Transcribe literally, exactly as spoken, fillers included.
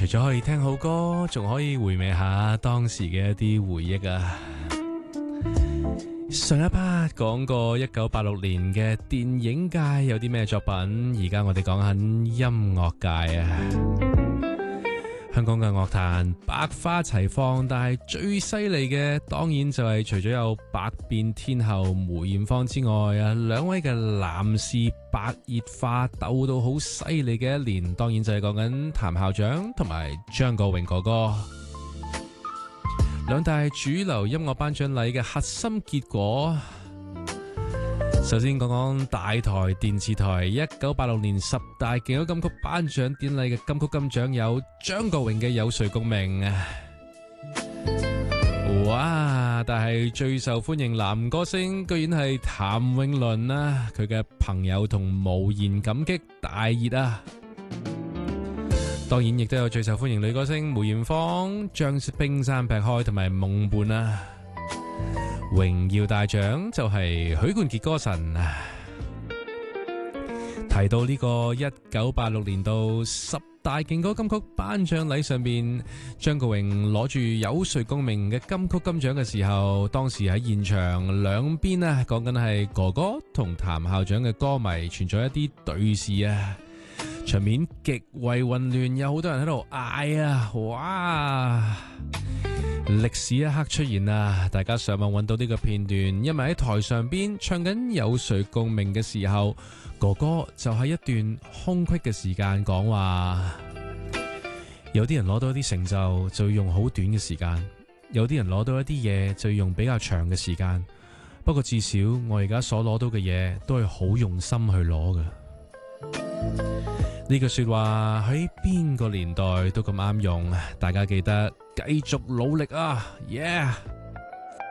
咗可以聽好歌，仲可以回味下當時嘅一啲回憶啊！上一 part 講過一九八六年嘅電影界有啲咩作品，而家我哋講緊音樂界啊！香港嘅樂壇百花齊放，但係最犀利嘅當然就係除咗有百變天后梅艷芳之外啊，兩位嘅男士白熱化鬥到好犀利嘅一年，當然就係講緊譚校長同埋張國榮哥哥。兩大主流音樂頒獎禮嘅核心結果，首先講講大台電視台一九八六年十大勁歌金曲頒獎典禮嘅金曲金獎有張國榮嘅《有誰共鳴》啊！哇！但係最受歡迎男歌星居然係譚詠麟啊，佢嘅《朋友》同《無言感激》大熱啊！當然亦都有最受歡迎女歌星梅艷芳、將冰山劈開同埋夢伴啊！榮耀大獎就係許冠傑歌神啊！提到呢個一九八六年度十大勁歌金曲頒獎禮上面，張國榮攞住有誰共鳴嘅金曲金獎嘅時候，當時喺現場兩邊啊，講緊係哥哥同譚校長嘅歌迷存在一啲對視啊，場面極為混亂，有好多人喺度嗌啊！哇！歷史一刻出現啊！大家上網揾到呢個片段，因為喺台上邊唱緊有誰共鳴嘅時候，哥哥就喺一段空隙嘅時間講話，有啲人攞到一啲成就就要用好短嘅時間，有啲人攞到一啲嘢就要用比較長嘅時間，不過至少我而家所攞到嘅嘢都係好用心去攞嘅。呢句說話喺邊個年代都咁啱用，大家記得繼續努力啊！耶、yeah!